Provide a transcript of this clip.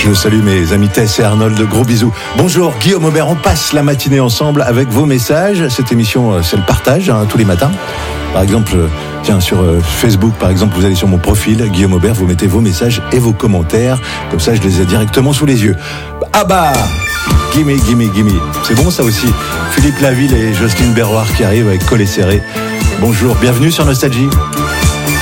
Je salue mes amis Tess et Arnold, gros bisous. Bonjour Guillaume Aubert, on passe la matinée ensemble avec vos messages. Cette émission, c'est le partage, tous les matins. Par exemple, sur Facebook, par exemple, vous allez sur mon profil, Guillaume Aubert, vous mettez vos messages et vos commentaires. Comme ça, je les ai directement sous les yeux. Ah bah, gimme. C'est bon ça aussi. Philippe Laville et Jocelyne Berroir qui arrivent avec Collet Serré. Bonjour, bienvenue sur Nostalgie.